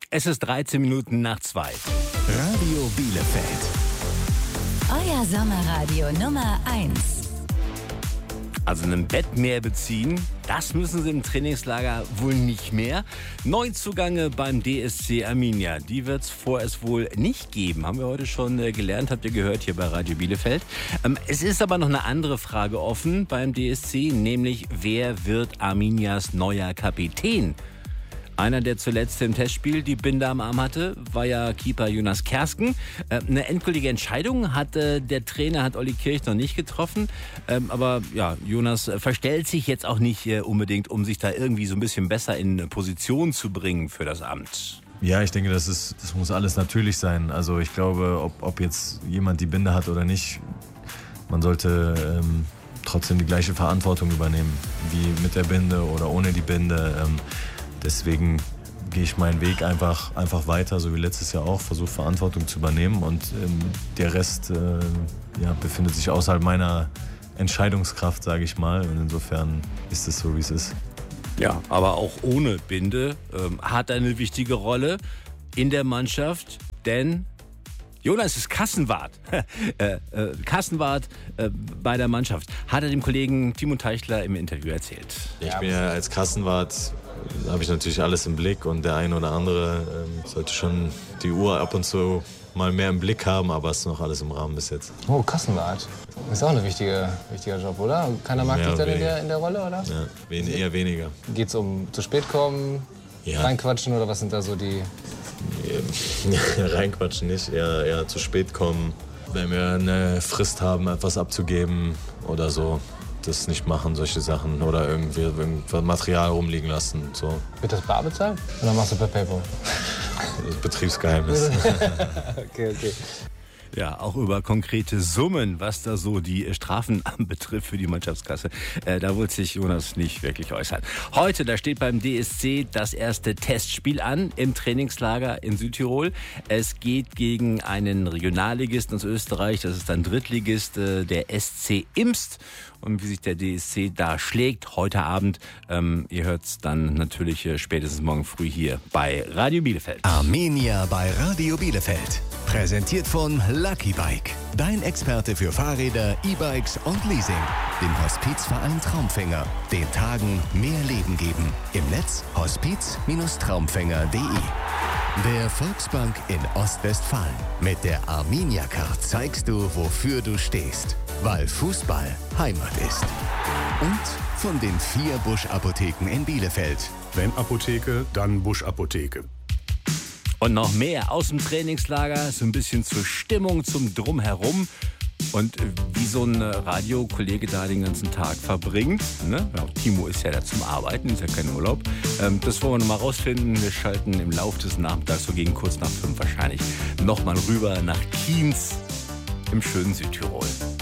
Es ist 13 Minuten nach 2. Radio Bielefeld. Euer Sommerradio Nummer 1. Also ein Bett mehr beziehen, das müssen sie im Trainingslager wohl nicht mehr. Neuzugange beim DSC Arminia, die wird es vorerst wohl nicht geben. Haben wir heute schon gelernt, habt ihr gehört hier bei Radio Bielefeld. Es ist aber noch eine andere Frage offen beim DSC, nämlich wer wird Arminias neuer Kapitän? Einer, der zuletzt im Testspiel die Binde am Arm hatte, war ja Keeper Jonas Kersken. Eine endgültige Entscheidung der Trainer, hat Olli Kirch noch nicht getroffen. Aber ja, Jonas verstellt sich jetzt auch nicht unbedingt, um sich da irgendwie so ein bisschen besser in Position zu bringen für das Amt. Ja, ich denke, das muss alles natürlich sein. Also ich glaube, ob jetzt jemand die Binde hat oder nicht, man sollte trotzdem die gleiche Verantwortung übernehmen, wie mit der Binde oder ohne die Binde. Deswegen gehe ich meinen Weg einfach weiter, so wie letztes Jahr auch, versuche Verantwortung zu übernehmen und der Rest befindet sich außerhalb meiner Entscheidungskraft, sage ich mal. Und insofern ist es so, wie es ist. Ja, aber auch ohne Binde hat er eine wichtige Rolle in der Mannschaft, denn Jonas ist Kassenwart. Kassenwart bei der Mannschaft. Hat er dem Kollegen Timo Teichler im Interview erzählt. Ich bin ja als Kassenwart, habe ich natürlich alles im Blick und der eine oder andere sollte schon die Uhr ab und zu mal mehr im Blick haben, aber es ist noch alles im Rahmen bis jetzt. Oh, Kassenwart. Ist auch ein wichtiger Job, oder? Keiner mag dich dann in der Rolle, oder? Ja, eher weniger. Geht's um zu spät kommen, reinquatschen oder was sind da so die... Reinquatschen nicht, eher zu spät kommen. Wenn wir eine Frist haben, etwas abzugeben oder so, das nicht machen, solche Sachen. Oder irgendwie Material rumliegen lassen. So. Wird das bar bezahlt oder machst du per PayPal? Das ist Betriebsgeheimnis. Okay. Ja, auch über konkrete Summen, was da so die Strafen betrifft für die Mannschaftskasse. Da wollte sich Jonas nicht wirklich äußern. Heute, da steht beim DSC das erste Testspiel an im Trainingslager in Südtirol. Es geht gegen einen Regionalligisten aus Österreich, das ist ein Drittligist, der SC Imst. Und wie sich der DSC da schlägt heute Abend, ihr hört es dann natürlich spätestens morgen früh hier bei Radio Bielefeld. Arminia bei Radio Bielefeld. Präsentiert von Lucky Bike. Dein Experte für Fahrräder, E-Bikes und Leasing. Dem Hospizverein Traumfänger. Den Tagen mehr Leben geben. Im Netz hospiz-traumfänger.de. Der Volksbank in Ostwestfalen. Mit der Arminia-Card zeigst du, wofür du stehst. Weil Fußball Heimat ist. Und von den 4 Busch-Apotheken in Bielefeld. Wenn Apotheke, dann Busch-Apotheke. Und noch mehr aus dem Trainingslager, so ein bisschen zur Stimmung, zum Drumherum. Und wie so ein Radiokollege da den ganzen Tag verbringt. Ne? Ja, Timo ist ja da zum Arbeiten, ist ja kein Urlaub. Das wollen wir noch mal rausfinden. Wir schalten im Laufe des Nachmittags, so gegen kurz nach 5 wahrscheinlich, noch mal rüber nach Kienz im schönen Südtirol.